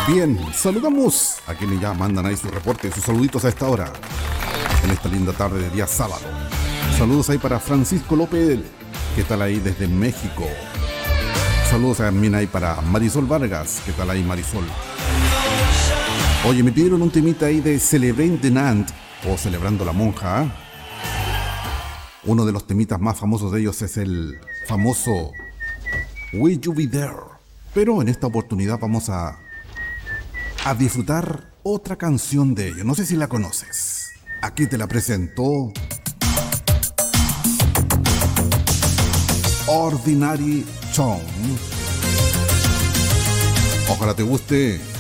Bien, saludamos a quienes ya mandan ahí su reporte, sus saluditos a esta hora, en esta linda tarde de día sábado. Saludos ahí para Francisco López, ¿qué tal ahí desde México? Saludos también ahí para Marisol Vargas, ¿qué tal ahí Marisol? Oye, me pidieron un temita ahí de Celebrate the Nant, o Celebrando la Monja. Uno de los temitas más famosos de ellos es el famoso Will You Be There. Pero en esta oportunidad vamos a disfrutar otra canción de ellos. No sé si la conoces. Aquí te la presento. Ordinary Song. Ojalá te guste.